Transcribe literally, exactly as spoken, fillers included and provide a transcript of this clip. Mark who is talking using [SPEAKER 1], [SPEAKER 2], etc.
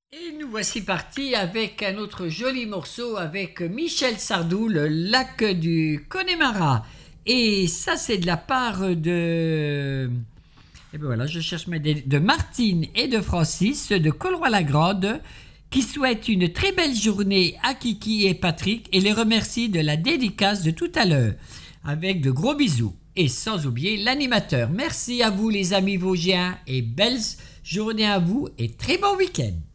[SPEAKER 1] Et nous voici partis avec un autre joli morceau avec Michel Sardou, le lac du Connemara. Et ça, c'est de la part de. Et ben voilà, je cherche mes dé- de Martine et de Francis de Colroy-la-Grande qui souhaitent une très belle journée à Kiki et Patrick et les remercie de la dédicace de tout à l'heure. Avec de gros bisous. Et sans oublier l'animateur. Merci à vous les amis vosgiens et belle journée à vous et très bon week-end.